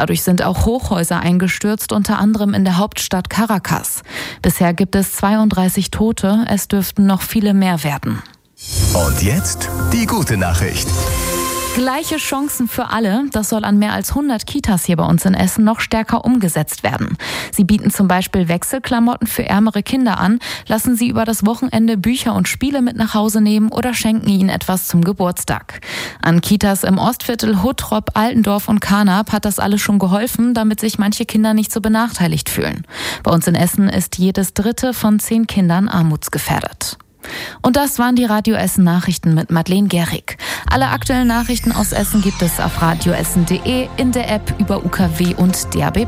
Dadurch sind auch Hochhäuser eingestürzt, unter anderem in der Hauptstadt Caracas. Bisher gibt es 32 Tote, es dürften noch viele mehr werden. Und jetzt die gute Nachricht. Gleiche Chancen für alle, das soll an mehr als 100 Kitas hier bei uns in Essen noch stärker umgesetzt werden. Sie bieten zum Beispiel Wechselklamotten für ärmere Kinder an, lassen sie über das Wochenende Bücher und Spiele mit nach Hause nehmen oder schenken ihnen etwas zum Geburtstag. An Kitas im Ostviertel, Huttrop, Altendorf und Karnap hat das alles schon geholfen, damit sich manche Kinder nicht so benachteiligt fühlen. Bei uns in Essen ist jedes 3. von 10 Kindern armutsgefährdet. Und das waren die Radio Essen Nachrichten mit Madeleine Gehrig. Alle aktuellen Nachrichten aus Essen gibt es auf radioessen.de, in der App, über UKW und DAB+.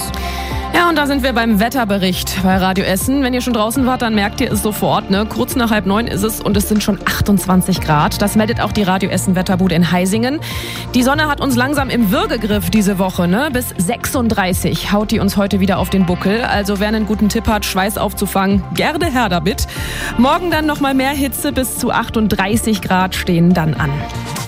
Ja, und da sind wir beim Wetterbericht bei Radio Essen. Wenn ihr schon draußen wart, dann merkt ihr es sofort, ne? Kurz nach 8:30 ist es und es sind schon 28 Grad. Das meldet auch die Radio Essen Wetterbude in Heisingen. Die Sonne hat uns langsam im Würgegriff diese Woche, ne? Bis 36 haut die uns heute wieder auf den Buckel. Also wer einen guten Tipp hat, Schweiß aufzufangen, gerne her damit. Morgen dann nochmal mehr Hitze, bis zu 38 Grad stehen dann an.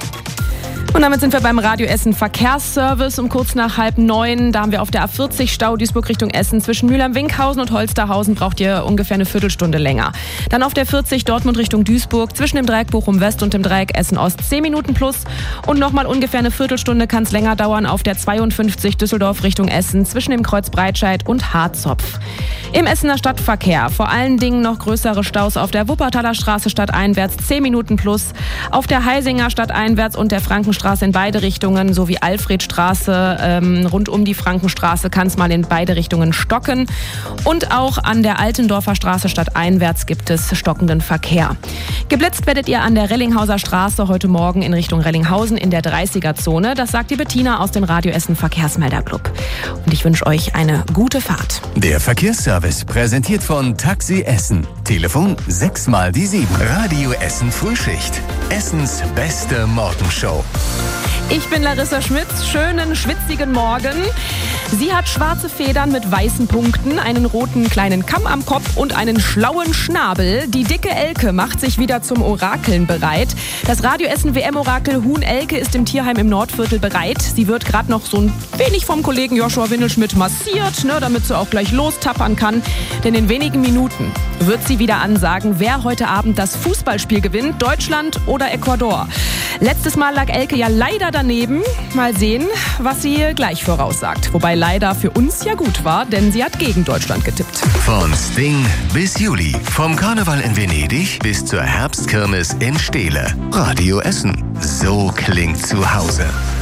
Und damit sind wir beim Radio Essen Verkehrsservice um kurz nach 8:30. Da haben wir auf der A40 Stau Duisburg Richtung Essen. Zwischen Mülheim-Winkhausen und Holsterhausen braucht ihr ungefähr eine Viertelstunde länger. Dann auf der 40 Dortmund Richtung Duisburg. Zwischen dem Dreieck Bochum West und dem Dreieck Essen Ost 10 Minuten plus. Und nochmal ungefähr eine Viertelstunde kann es länger dauern auf der 52 Düsseldorf Richtung Essen. Zwischen dem Kreuz Breitscheid und Harzopf. Im Essener Stadtverkehr vor allen Dingen noch größere Staus auf der Wuppertaler Straße stadteinwärts 10 Minuten plus. Auf der Heisinger stadteinwärts und der Frankenstraße in beide Richtungen sowie Alfredstraße rund um die Frankenstraße kann es mal in beide Richtungen stocken. Und auch an der Altendorfer Straße stadteinwärts gibt es stockenden Verkehr. Geblitzt werdet ihr an der Rellinghauser Straße heute Morgen in Richtung Rellinghausen in der 30er-Zone. Das sagt die Bettina aus dem Radio Essen Verkehrsmelderclub. Und ich wünsche euch eine gute Fahrt. Der Verkehrsservice präsentiert von Taxi Essen. Telefon 6 mal die 7. Radio Essen Frühschicht. Essens beste Morgenshow. Ich bin Larissa Schmitz. Schönen, schwitzigen Morgen. Sie hat schwarze Federn mit weißen Punkten, einen roten kleinen Kamm am Kopf und einen schlauen Schnabel. Die dicke Elke macht sich wieder zum Orakeln bereit. Das Radio Essen WM-Orakel Huhn Elke ist im Tierheim im Nordviertel bereit. Sie wird gerade noch so ein wenig vom Kollegen Joshua Windelschmidt massiert, ne, damit sie auch gleich lostappern kann. Denn in wenigen Minuten wird sie wieder ansagen, wer heute Abend das Fußballspiel gewinnt, Deutschland oder Ecuador. Letztes Mal lag Elke ja leider daneben. Mal sehen, was sie gleich voraussagt. Wobei leider für uns ja gut war, denn sie hat gegen Deutschland getippt. Von Sting bis Juli. Vom Karneval in Venedig bis zur Herbstkirmes in Steele. Radio Essen. So klingt zu Hause.